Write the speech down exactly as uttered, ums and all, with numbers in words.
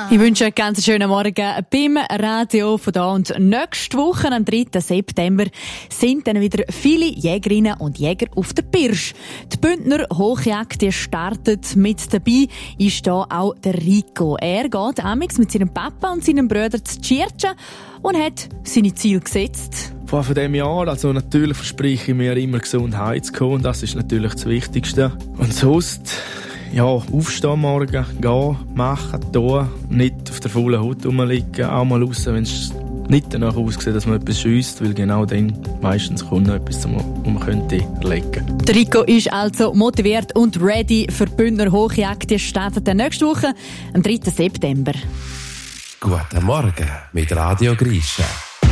Ich wünsche einen ganz schönen Morgen beim Radio von da. Und nächste Woche, am dritten September, sind dann wieder viele Jägerinnen und Jäger auf der Pirsch. Die Bündner Hochjagd, die startet mit dabei, ist da auch der Rico. Er geht amix mit seinem Papa und seinem Bruder zu Tschirtschen und hat seine Ziele gesetzt. Vor diesem Jahr, also natürlich verspreche ich mir immer Gesundheit zu kommen. Das ist natürlich das Wichtigste. Und sonst, ja, aufstehen morgen, gehen, machen, tun, nicht auf der faulen Haut rumliegen, auch mal raus, wenn es nicht danach aussieht, dass man etwas schiesst, weil genau dann meistens kommt noch etwas, was man könnte erlegen. Der Rico ist also motiviert und ready für die Bündner Hochjagd. Die startet dann nächste Woche, am dritten September. Guten Morgen mit Radio Grisha.